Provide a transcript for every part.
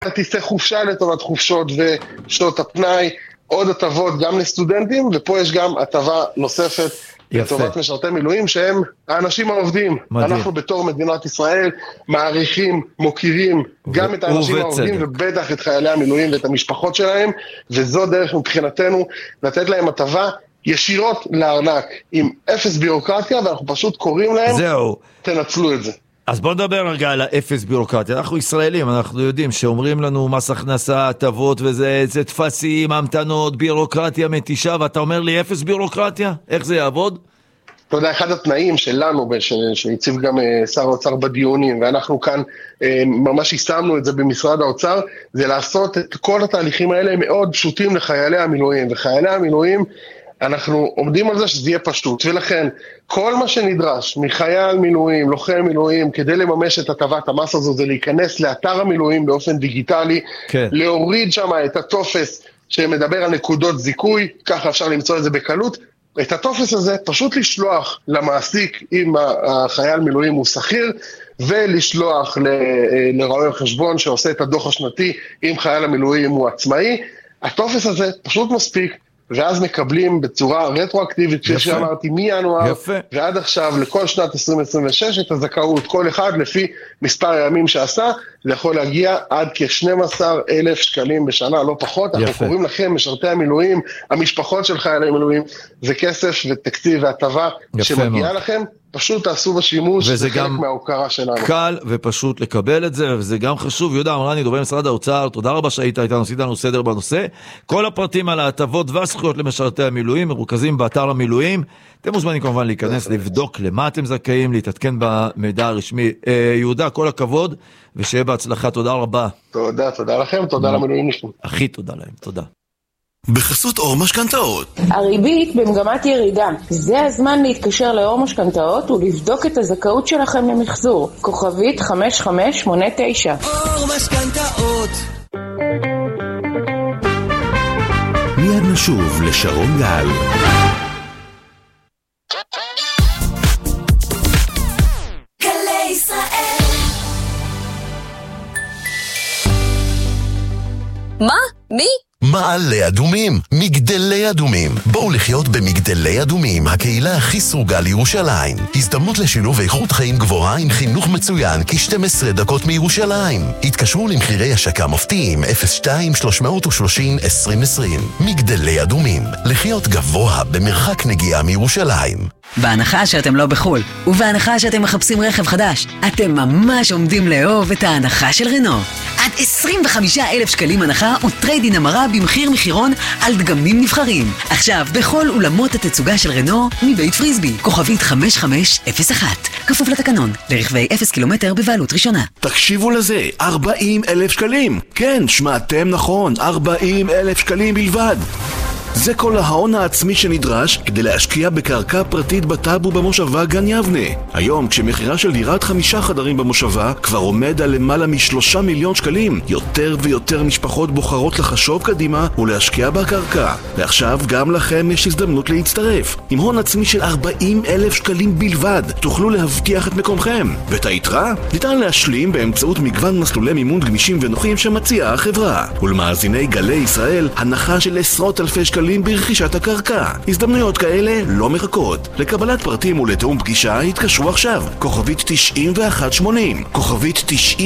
תיסה חופשה לטובת חופשות ושעות הפנאי, עוד הטבות גם לסטודנטים, ופה יש גם הטבה נוספת לטובת משרתי מילואים, שהם האנשים העובדים. מדהים. אנחנו בתור מדינת ישראל מעריכים, מוקירים גם את האנשים העובדים, ובטח את חיילי המילואים ואת המשפחות שלהם, וזו דרך מבחינתנו לתת להם הטבה ישירות לארנק, עם אפס ביורוקרטיה, ואנחנו פשוט קוראים להם, תנצלו את זה. אז בוא נדבר רגע על האפס ביורוקרטיה. אנחנו ישראלים, אנחנו יודעים שאומרים לנו מס הכנסה, הטבות וזה, זה תפסים, המתנות, ביורוקרטיה מתישה, ואתה אומר לי אפס ביורוקרטיה? איך זה יעבוד? אתה יודע, אחד התנאים שלנו, שהציב גם שר האוצר בדיונים, ואנחנו כאן ממש יישמנו את זה במשרד האוצר, זה לעשות את כל התהליכים האלה מאוד פשוטים לחיילי המילואים, וחיילי המילואים, אנחנו עומדים על זה שזה יהיה פשוט, ולכן כל מה שנדרש מחייל מילואים, לוחם מילואים, כדי לממש את הטבת המס הזו, זה להיכנס לאתר המילואים באופן דיגיטלי, כן. להוריד שם את הטופס שמדבר על נקודות זיכוי, ככה אפשר למצוא את זה בקלות, את הטופס הזה פשוט לשלוח למעסיק אם החייל מילואים הוא שכיר, ולשלוח לרואה חשבון שעושה את הדוח השנתי אם חייל המילואים הוא עצמאי, הטופס הזה פשוט מספיק, ואז מקבלים בצורה רטרואקטיבית, כפי שאמרתי, מינואר ועד עכשיו, לכל שנת 2026, את הזכאות, כל אחד לפי מספר הימים שעשה, זה יכול להגיע עד כ-12,000 שקלים בשנה, לא פחות. אנחנו קוראים לכם, משרתי המילואים, המשפחות של חיילי מילואים, זה כסף ותקציב והטבה שמגיע לכם, פשוט תעשו בשימוש, זה חלק מההוקרה שלנו. קל ופשוט לקבל את זה, וזה גם חשוב. יהודה אמרני, דובר משרד האוצר, תודה רבה שהיית איתנו, עשית לנו סדר בנושא. כל הפרטים על ההטבות והזכויות למשרתי המילואים מרוכזים באתר המילואים. אתם מוזמנים כמובן להיכנס, לבדוק למה אתם זכאים, להתעדכן במידע הרשמי. יהודה, כל הכבוד, ושיהיה בהצלחה. תודה רבה. תודה לכם, תודה למילואים נשמע. הכי תודה להם, תודה. בחסות אור משכנתאות. הריבית במגמת ירידה. זה הזמן להתקשר לאור משכנתאות ולבדוק את הזכאות שלכם למחזור. כוכבית 5589. אור משכנתאות. מיד נשוב לשרון גל. גלי ישראל. מה? מי? מעלה אדומים, מגדלי אדומים. בואו לחיות במגדלי אדומים, הקהילה הכי סרוגה לירושלים. הזדמנות לשילוב איכות חיים גבוהה עם חינוך מצוין, כ-12 דקות מירושלים. התקשרו למחירי השקה מופתיים 02-330-2020. מגדלי אדומים, לחיות גבוה במרחק נגיעה מירושלים. בהנחה שאתם לא בחול, ובהנחה שאתם מחפשים רכב חדש, אתם ממש עומדים לאהוב את ההנחה של רנו. עד 25,000 שקלים הנחה וטריידין המרה במחיר מחירון על דגמים נבחרים. עכשיו בכל אולמות התצוגה של רנו מבית פריסבי, כוכבית 5501. כפוף לתקנון, לרכבי 0 קילומטר בבעלות ראשונה. תקשיבו לזה, 40,000 שקלים. כן, שמעתם נכון, 40,000 שקלים בלבד. זה כל ההון העצמי שנדרש כדי להשקיע בקרקע פרטית בטאבו במושבה גן יבנה. היום, כשמחירה של דירת 5 חדרים במושבה כבר עומד על למעלה מ3 מיליון שקלים, יותר ויותר משפחות בוחרות לחשוב קדימה ולהשקיע בקרקע. ועכשיו גם לכם יש הזדמנות להצטרף. עם הון עצמי של 40,000 שקלים בלבד, תוכלו להבטיח את מקומכם. ואת היתרה ניתן להשלים באמצעות מגוון מסלולי מימון גמישים ונוחים שמציעה החברה. ולמאזיני גלי ישראל, הנחה של עשרות אלפי שקלים ברכישת הקרקע. הזדמנויות כאלה לא מחכות. לקבלת פרטים ולתאום פגישה התקשרו עכשיו. כוכבית 9180. כוכבית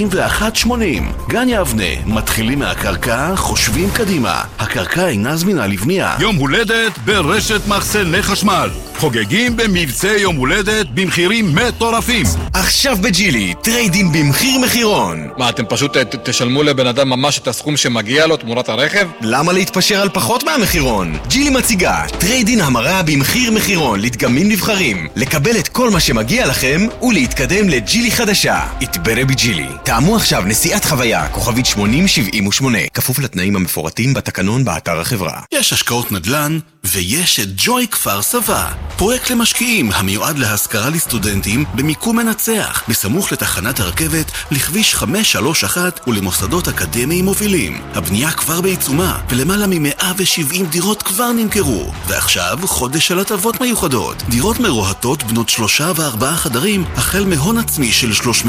9180. גן יבנה, מתחילים מהקרקע, חושבים קדימה. הקרקע אינה זמינה לבנייה. יום הולדת ברשת מחסני חשמל. חוגגים במבצע יום הולדת במחירים מטורפים. עכשיו בג'ילי, טריידין במחיר מחירון. מה, אתם פשוט תשלמו לבן אדם ממש את הסכום שמגיע לו תמורת הרכב? למה להתפשר על פחות מהמחירון? ג'ילי מציגה טריידין המרה במחיר מחירון לדגמים נבחרים. לקבל את כל מה שמגיע לכם ולהתקדם לג'ילי חדשה. התברא בג'ילי. תאמו עכשיו נסיעת חוויה, כוכבית 8078. כפוף לתנאים המפורטים בתקנון באתר החברה. יש השקעות נדל"ן ויש את ג'וי כפר סבא. פרויקט למשקיעים המיועד להשכרה לסטודנטים במיקום מנצח, בסמוך לתחנת הרכבת, לכביש 531 ולמוסדות אקדמיים מובילים. הבנייה כבר בעיצומה, ולמעלה מ-170 דירות כבר נמכרו. ועכשיו חודש של הטבות מיוחדות. דירות מרוהטות בנות 3 ו4 חדרים, החל מהון עצמי של 300